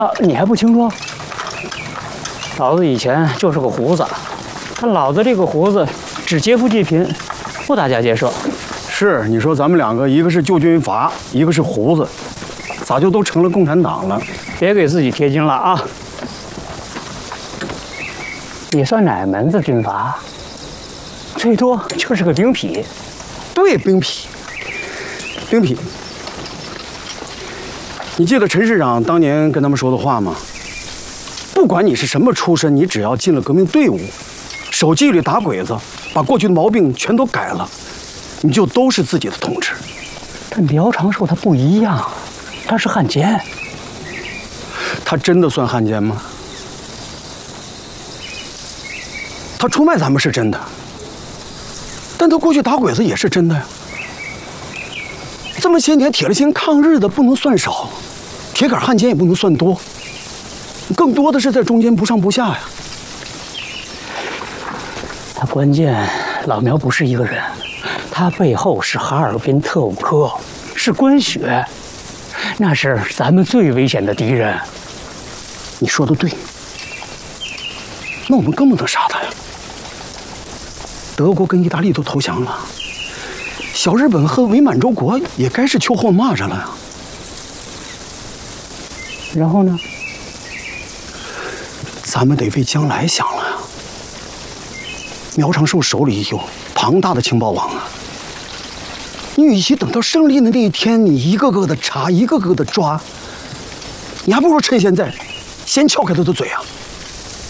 啊，你还不清楚？老子以前就是个胡子，但老子这个胡子只劫富济贫，不打家劫舍。 是，你说咱们两个，一个是旧军阀，一个是胡子，咋就都成了共产党了？ 别给自己贴金了啊！你算哪门子军阀？最多就是个兵痞。 对，兵痞，兵痞。你记得陈市长当年跟他们说的话吗？不管你是什么出身，你只要进了革命队伍，守纪律打鬼子，把过去的毛病全都改了，你就都是自己的同志。 但苗长寿他不一样，他是汉奸。 他真的算汉奸吗？他出卖咱们是真的，但他过去打鬼子也是真的呀。这么些年铁了心抗日的不能算少，铁杆汉奸也不能算多，更多的是在中间不上不下呀。 他关键老苗不是一个人，他背后是哈尔滨特务科，是关血，那是咱们最危险的敌人。 你说的对，那我们更不能杀他呀。德国跟意大利都投降了，小日本和伪满洲国也该是秋后蚂蚱了呀。 然后呢？ 咱们得为将来想了呀。苗长寿手里有庞大的情报网啊，你与其等到胜利的那一天，你一个个的查，一个个的抓，你还不如趁现在先撬开他的嘴啊。